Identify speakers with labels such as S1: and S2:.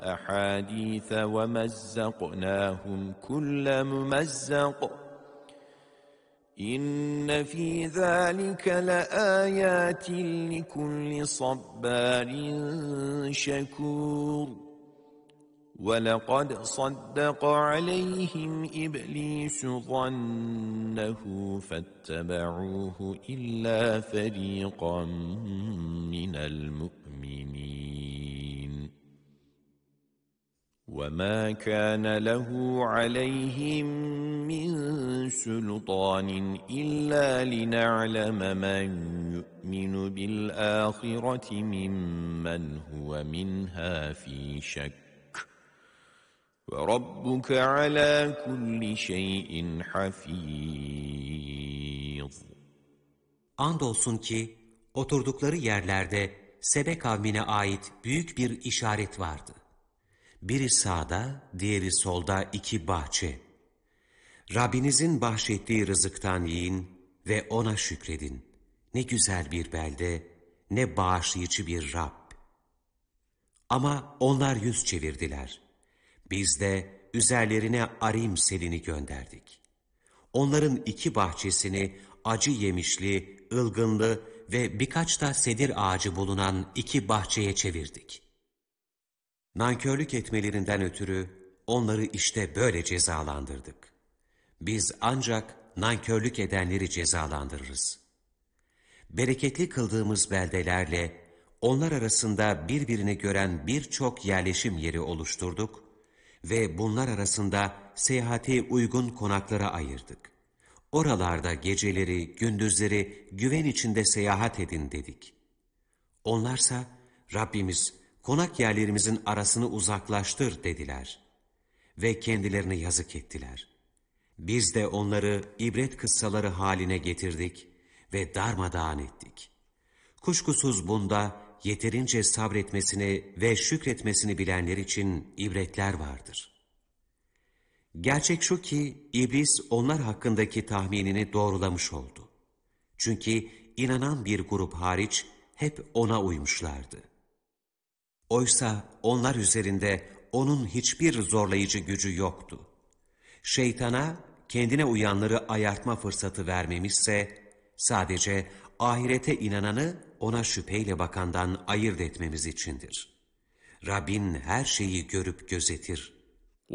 S1: أحاديث ومزقناهم كل ممزق إن في ذلك لآيات لكل صبار شكور ولقد صدق عليهم إبليس ظنه فاتبعوه إلا فريقا من المؤمنين وما كان له عليهم من سلطان إلا لنعلم من يؤمن بالآخرة ممن هو منها في شك وَرَبُّكَ عَلَى كُلِّ شَيْءٍ حَفِيظٌ.
S2: Andolsun ki oturdukları yerlerde Sebe kavmine ait büyük bir işaret vardı. Biri sağda, diğeri solda iki bahçe. Rabbinizin bahşettiği rızıktan yiyin ve ona şükredin. Ne güzel bir belde, ne bağışlayıcı bir Rab. Ama onlar yüz çevirdiler. Biz de üzerlerine arim selini gönderdik. Onların iki bahçesini acı yemişli, ılgınlı ve birkaç da sedir ağacı bulunan iki bahçeye çevirdik. Nankörlük etmelerinden ötürü onları işte böyle cezalandırdık. Biz ancak nankörlük edenleri cezalandırırız. Bereketli kıldığımız beldelerle onlar arasında birbirini gören birçok yerleşim yeri oluşturduk ve bunlar arasında seyahate uygun konaklara ayırdık. Oralarda geceleri, gündüzleri güven içinde seyahat edin dedik. Onlarsa Rabbimiz konak yerlerimizin arasını uzaklaştır dediler ve kendilerine yazık ettiler. Biz de onları ibret kıssaları haline getirdik ve darmadağın ettik. Kuşkusuz bunda yeterince sabretmesini ve şükretmesini bilenler için ibretler vardır. Gerçek şu ki iblis onlar hakkındaki tahminini doğrulamış oldu. Çünkü inanan bir grup hariç hep ona uymuşlardı. Oysa onlar üzerinde onun hiçbir zorlayıcı gücü yoktu. Şeytana kendine uyanları ayartma fırsatı vermemişse sadece ahirete inananı ona şüpheyle bakandan ayırt etmemiz içindir. Rabbin her şeyi görüp gözetir.